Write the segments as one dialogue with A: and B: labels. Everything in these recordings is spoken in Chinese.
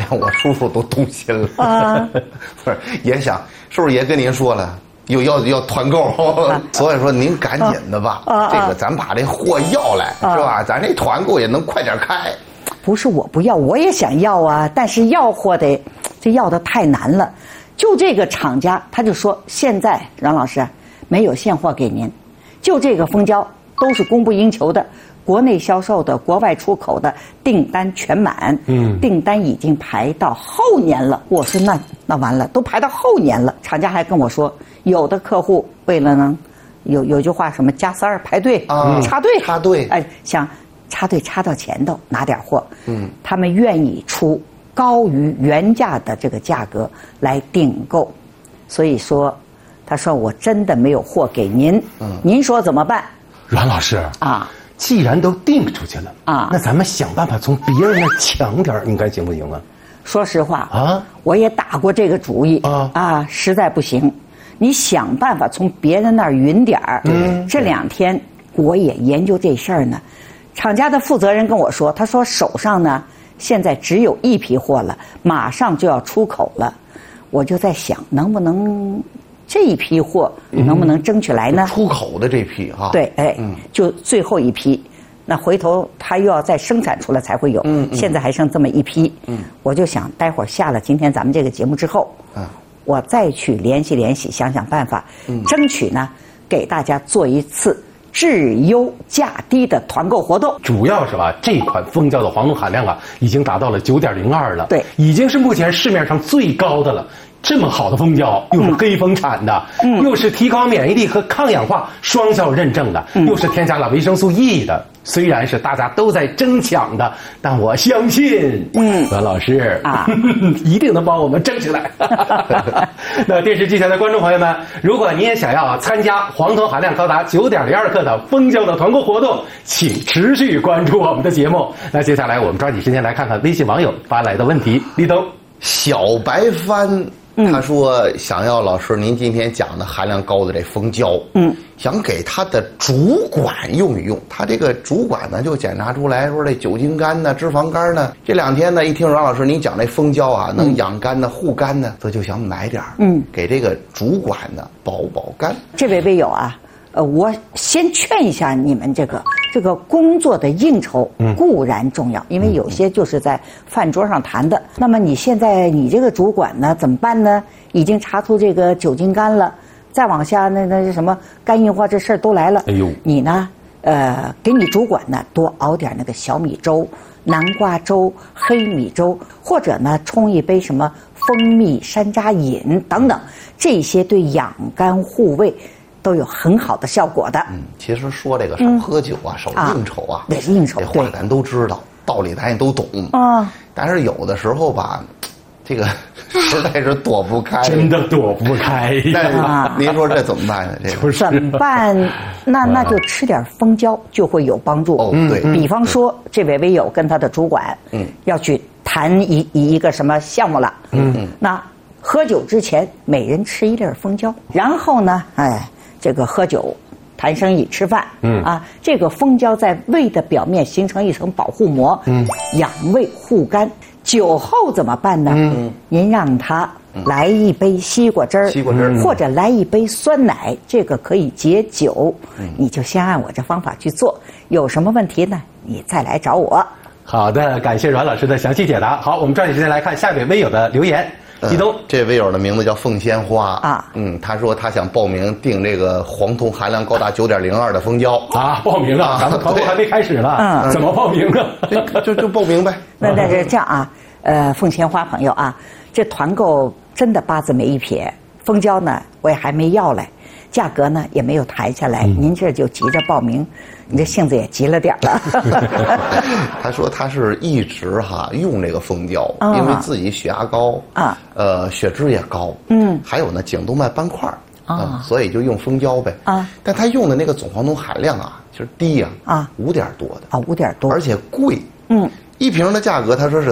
A: 连我叔叔都动心了啊，不是也想是不是也跟您说了？要团购，所以说您赶紧的吧，这个咱把这货要来是吧？咱这团购也能快点开。
B: 不是我不要，我也想要啊，但是要货这要的太难了。就这个厂家他就说，现在阮老师没有现货给您，就这个蜂胶都是供不应求的，国内销售的、国外出口的订单全满，订单已经排到后年了。我说那完了，都排到后年了。厂家还跟我说，有的客户为了呢，有句话什么加塞儿排队插队，哎，想插队插到前头拿点货，他们愿意出高于原价的这个价格来订购，所以说，他说我真的没有货给您，您说怎么办？
C: 阮老师啊，既然都订出去了啊，那咱们想办法从别人那抢点，你看行不行啊？
B: 说实话啊，我也打过这个主意啊，实在不行，你想办法从别人那儿匀点儿。这2天我也研究这事儿呢。厂家的负责人跟我说，他说手上呢现在只有1批货了，马上就要出口了。我就在想，能不能这一批货能不能争取来呢？
A: 出口的这批哈，
B: 对，哎，就最后1批。那回头他又要再生产出来才会有，现在还剩这么1批，我就想待会儿下了今天咱们这个节目之后，我再去联系，想想办法，争取呢给大家做一次质优价低的团购活动。
C: 主要是吧，这款蜂胶的黄酮含量啊，已经达到了9.02了，
B: 对，
C: 已经是目前市面上最高的了。这么好的蜂胶，又是黑蜂产的，又是提高免疫力和抗氧化双效认证的，又是添加了维生素 E 的。虽然是大家都在争抢的，但我相信，阮老师啊，一定能帮我们争取来。那电视机前的观众朋友们，如果您也想要参加黄酮含量高达9.02克的蜂胶的团购活动，请持续关注我们的节目。那接下来我们抓紧时间来看看微信网友发来的问题。立冬，
A: 小白帆。他说想要老师您今天讲的含量高的这蜂胶，想给他的主管用一用。他这个主管呢就检查出来说这酒精肝呢、脂肪肝呢，这2天呢一听阮老师您讲这蜂胶啊能养肝呢、护肝呢，他就想买点给这个主管呢保肝。
B: 这位微友啊，我先劝一下你们这个工作的应酬固然重要，因为有些就是在饭桌上谈的。那么你现在你这个主管呢怎么办呢？已经查出这个酒精肝了，再往下那什么肝硬化这事儿都来了。哎呦，你呢给你主管呢多熬点那个小米粥、南瓜粥、黑米粥，或者呢冲一杯什么蜂蜜山楂饮等等，这些对养肝护胃都有很好的效果的。
A: 其实说这个少喝酒啊，少应酬啊，
B: 对，应酬
A: 这话咱都知道，道理咱也都懂啊。但是有的时候吧，这个实在是躲不开，
C: 真的躲不开
A: 呀。您说这怎么办呢？这个
B: 怎么办？那就吃点蜂胶就会有帮助。
A: 对，
B: 比方说这位微友跟他的主管，要去谈一个什么项目了，那喝酒之前每人吃1粒蜂胶，然后呢，这个喝酒、谈生意、吃饭，这个蜂胶在胃的表面形成一层保护膜，养胃护肝。酒后怎么办呢？您让他来一杯西瓜汁儿，或者来一杯酸奶，这个可以解酒。你就先按我这方法去做，有什么问题呢？你再来找我。
C: 好的，感谢阮老师的详细解答。好，我们抓紧时间来看下一位微友的留言。立冬，
A: 这位友的名字叫凤仙花啊，他说他想报名订这个黄酮含量高达9.02的蜂胶
C: 啊，报名啊，咱们团购还没开始呢，怎么报名啊？
A: 就报名呗。
B: 那是这样啊，凤仙花朋友啊，这团购真的八字没一撇，蜂胶呢我也还没要来，价格呢也没有抬下来，您这就急着报名，你这性子也急了点了。
A: 他说他是一直用这个蜂胶，因为自己血压高血脂也高，还有呢颈动脉斑块所以就用蜂胶呗但他用的那个总黄酮含量其实低5点多的
B: 5点多，
A: 而且贵，1瓶的价格他说是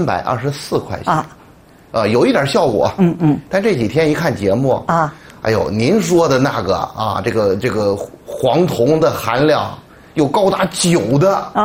A: 324块钱有一点效果但这几天一看节目哎呦，您说的那个这个黄酮的含量又高达9的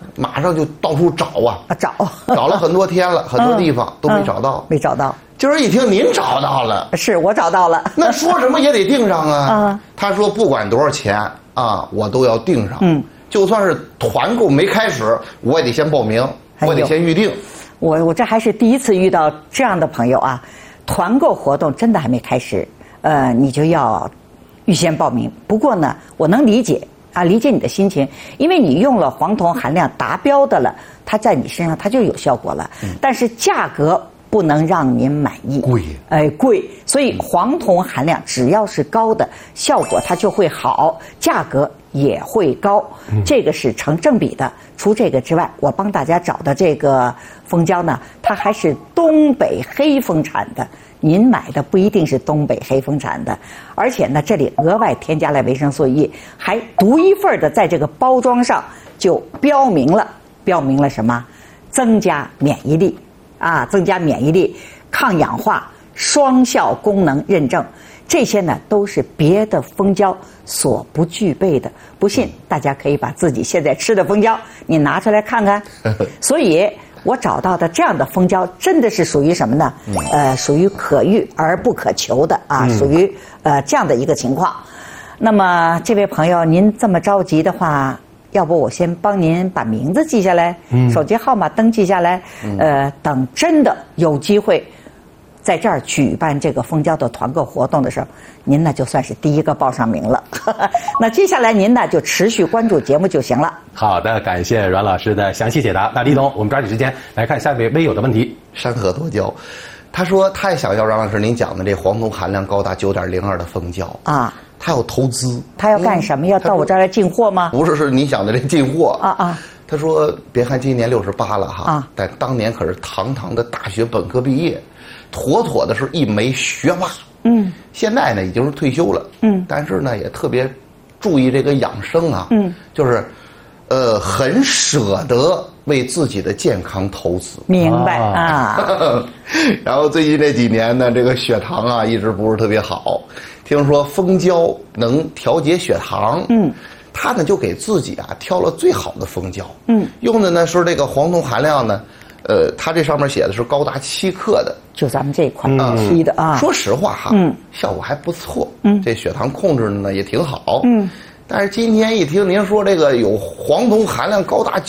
A: 马上就到处找啊，找了很多天了，很多地方都没找到，
B: 没找到。
A: 今儿一听您找到了，
B: 是我找到了，
A: 那说什么也得订上啊。他说不管多少钱啊，我都要订上。就算是团购没开始，我也得先报名，我得先预定。
B: 我这还是第一次遇到这样的朋友啊，团购活动真的还没开始，你就要预先报名。不过呢，我能理解你的心情，因为你用了黄酮含量达标的了，它在你身上它就有效果了，但是价格不能让您满意，贵，所以黄酮含量只要是高的，效果它就会好，价格也会高，这个是成正比的。除这个之外，我帮大家找的这个蜂胶呢，它还是东北黑蜂产的。您买的不一定是东北黑蜂产的，而且呢，这里额外添加了维生素 E， 还独一份的在这个包装上就标明了什么？增加免疫力。增加免疫力、抗氧化、双效功能认证，这些呢都是别的蜂胶所不具备的。不信，大家可以把自己现在吃的蜂胶你拿出来看看。所以我找到的这样的蜂胶真的是属于什么呢？属于可遇而不可求的属于这样的一个情况。那么这位朋友，您这么着急的话，要不我先帮您把名字记下来，手机号码登记下来，等真的有机会在这儿举办这个蜂胶的团购活动的时候，您呢就算是第一个报上名了。那接下来您呢就持续关注节目就行了。
C: 好的，感谢阮老师的详细解答。那李总，我们抓紧时间来看下一位微友的问题。
A: 山河多胶，他说他也想要阮老师您讲的这黄酮含量高达9.02的蜂胶他要投资，
B: 他要干什么？要到我这儿来进货吗？
A: 不是你想的这进货他说别看今年68了哈但当年可是堂堂的大学本科毕业，妥妥的是一枚学霸。现在呢已经是退休了。但是呢也特别注意这个养生就是很舍得为自己的健康投资。
B: 明白
A: 然后最近这几年呢，这个血糖一直不是特别好。听说蜂胶能调节血糖，他呢就给自己挑了最好的蜂胶，用的呢是这个黄酮含量呢，它这上面写的是高达7克的，
B: 就咱们这款批的
A: 说实话效果还不错，这血糖控制呢也挺好，但是今天一听您说这个有黄酮含量高达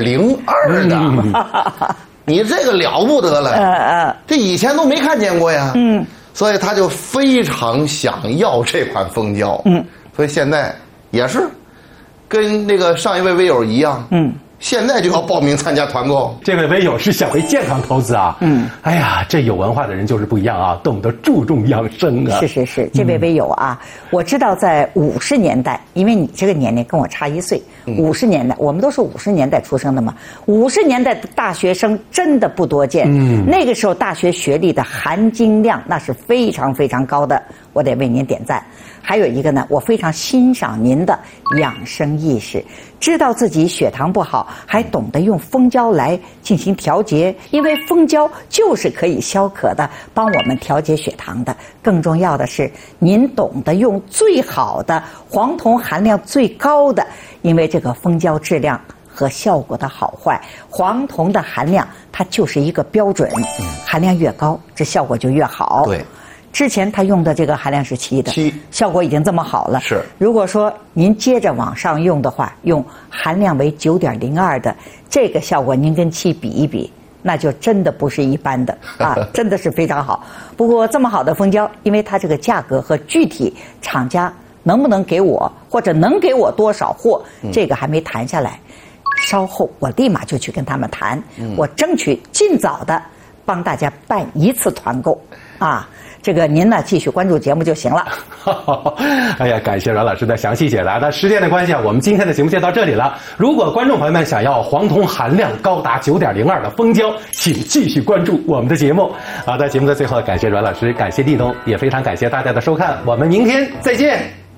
A: 9.02的，你这个了不得了，这以前都没看见过呀，所以他就非常想要这款蜂胶，所以现在也是跟那个上一位微友一样，现在就要报名参加团购。
C: 这位微友是想为健康投资哎呀，这有文化的人就是不一样懂得注重养生
B: 是，这位微友我知道在50年代，因为你这个年龄跟我差1岁，50年代我们都是50年代出生的嘛，50年代的大学生真的不多见，那个时候大学学历的含金量那是非常非常高的，我得为您点赞。还有一个呢，我非常欣赏您的养生意识，知道自己血糖不好，还懂得用蜂胶来进行调节，因为蜂胶就是可以消渴的，帮我们调节血糖的。更重要的是，您懂得用最好的黄酮含量最高的，因为这个蜂胶质量和效果的好坏，黄酮的含量它就是一个标准，含量越高，这效果就越好。
A: 对。
B: 之前他用的这个含量是7的，效果已经这么好了。
A: 是，
B: 如果说您接着往上用的话，用含量为9.02的，这个效果您跟7比一比，那就真的不是一般的真的是非常好。不过这么好的蜂胶，因为它这个价格和具体厂家能不能给我，或者能给我多少货，这个还没谈下来。稍后我立马就去跟他们谈，我争取尽早的帮大家办一次团购这个您呢继续关注节目就行了。
C: 哎呀，感谢阮老师的详细解答。那时间的关系我们今天的节目就到这里了。如果观众朋友们想要黄酮含量高达9.02的蜂胶，请继续关注我们的节目。好的，节目的最后，感谢阮老师，感谢立冬，也非常感谢大家的收看，我们明天再见。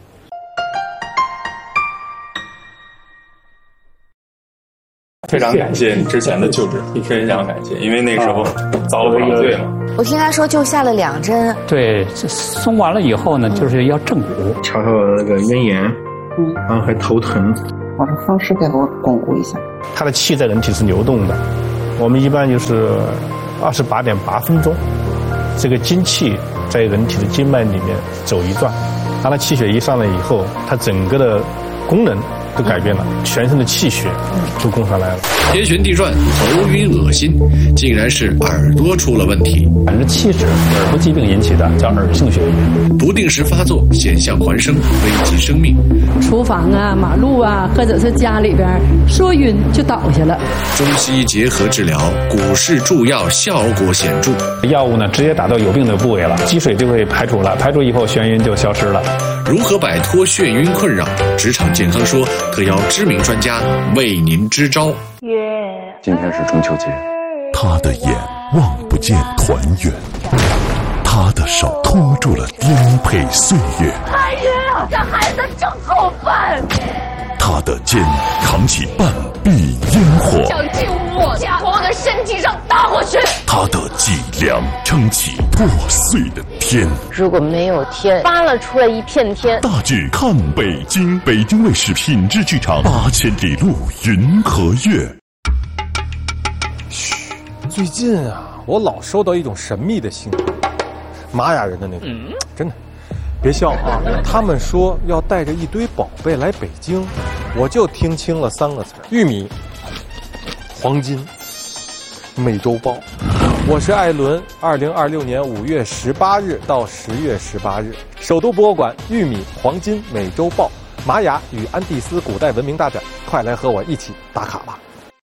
D: 非常感谢你之前的救治，非常感谢，因为那时候遭了麻醉嘛。
E: 我听他说就下了2针。
F: 对，送完了以后呢，就是要正骨，
G: 瞧瞧那个咽炎，然后还头疼，
B: 我说风湿给我巩固一下。
F: 它的气在人体是流动的，我们一般就是28.8分钟，这个精气在人体的经脉里面走一转，当它气血一上来以后，它整个的功能都改变了，全身的气血都供上来了。
G: 天旋地转，头晕恶心，竟然是耳朵出了问题。
H: 气滞，耳部疾病引起的，叫耳性血瘀。
G: 不定时发作，险象环生，危及生命。
I: 厨房啊、马路啊，或者是家里边说晕就倒下了。
G: 中西医结合治疗，古式助药效果显著。
H: 药物呢，直接打到有病的部位了，积水就会排除了，排除以后眩晕就消失了。
G: 如何摆脱眩晕困扰？职场健康说特邀知名专家为您支招。
J: 今天是中秋节，
K: 他的眼望不见团圆，他的手托住了颠沛岁月。
L: 太晕了，这孩子真过分。
K: 他的肩扛起半壁烟火，
L: 想进我家，从我的身体上打过去。
K: 他的脊梁撑起破碎的天。
M: 如果没有天，扒拉出来一片天。
K: 大剧看北京，北京卫视品质剧场8000里路云和月。
N: 嘘，最近啊，我老收到一种神秘的信号，玛雅人的那种，真的。别笑啊！他们说要带着一堆宝贝来北京，我就听清了3个词：玉米、黄金、美洲豹。我是艾伦，2026年5月18日到10月18日，首都博物馆玉米、黄金、美洲豹、玛雅与安第斯古代文明大展，快来和我一起打卡吧！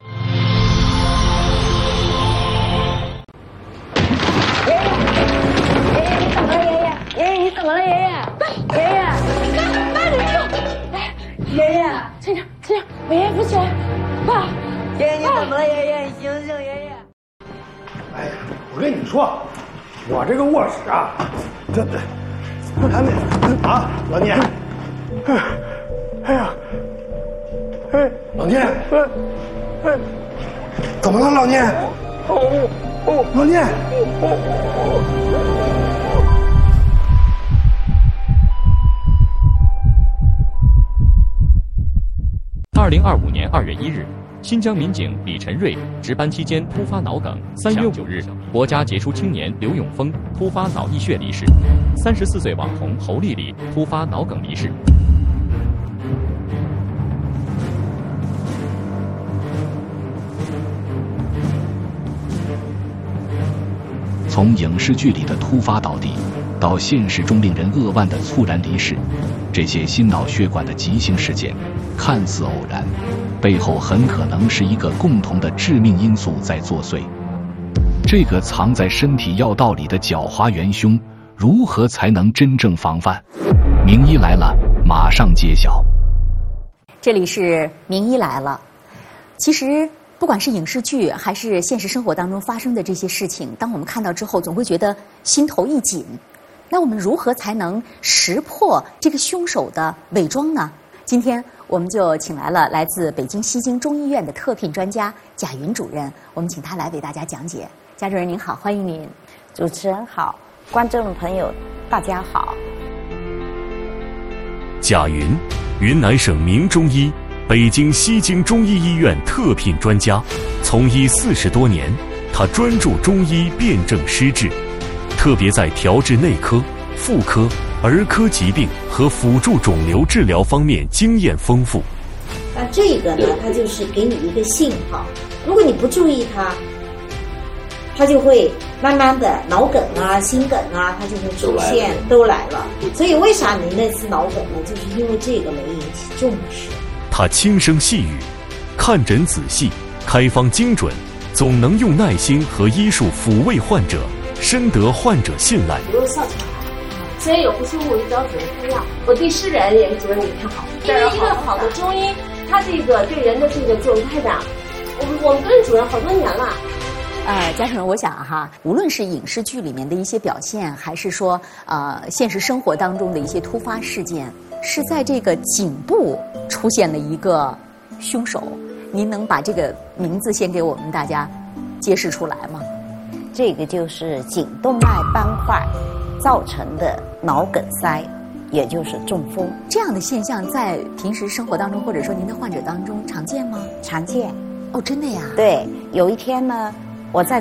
L: 你怎么了，爷爷？爷爷，慢点跳！爷爷，趁着，我爷爷不行，爸，爷爷你怎么了？爷爷，你醒醒，爷爷！
O: 哎呀，我跟你说，我这个卧室啊，这还没啊，老聂，哎呀，老聂，怎么了，老聂？老聂。
P: 2025年2月1日，新疆民警李晨瑞值班期间突发脑梗。3月5日，国家杰出青年刘永峰突发脑溢血离世。34岁网红侯丽丽突发脑梗离世。
Q: 从影视剧里的突发倒地，到现实中令人扼腕的猝然离世，这些心脑血管的急性事件看似偶然，背后很可能是一个共同的致命因素在作祟。这个藏在身体要道里的狡猾元凶，如何才能真正防范？名医来了，马上揭晓。
R: 这里是名医来了。其实不管是影视剧还是现实生活当中发生的这些事情，当我们看到之后，总会觉得心头一紧。那我们如何才能识破这个凶手的伪装呢？今天我们就请来了来自北京西京中医院的特聘专家贾云主任，我们请他来为大家讲解。贾主任您好，欢迎您。
B: 主持人好，观众朋友大家好。
K: 贾云，云南省名中医，北京西京中医医院特聘专家，从医40多年，他专注中医辨证施治，特别在调治内科、妇科、儿科疾病和辅助肿瘤治疗方面经验丰富。
S: 那这个呢，它就是给你一个信号，如果你不注意它，它就会慢慢的脑梗啊、心梗啊，它就会出现，都来了。所以为啥您那次脑梗呢？就是因为这个没引起重视。他
K: 轻声细语，看诊仔细，开方精准，总能用耐心和医术抚慰患者，深得患者信赖。
S: 不用笑场，虽然有不舒服，就找主任开药。我对诗人也给主任给看好，因为一个好的中医，他这个对人的这个作用太大。我们跟主任好多年了。
R: 贾主任，我想哈，无论是影视剧里面的一些表现，还是说现实生活当中的一些突发事件，是在这个颈部出现了一个凶手，您能把这个名字先给我们大家揭示出来吗？
B: 这个就是颈动脉斑块造成的脑梗塞， 也就是中风。
R: 这样的现象在平时生活当中，或者说您的患者当中常见吗？
B: 常见。
R: 哦，真的呀？
B: 对，有一天呢，我在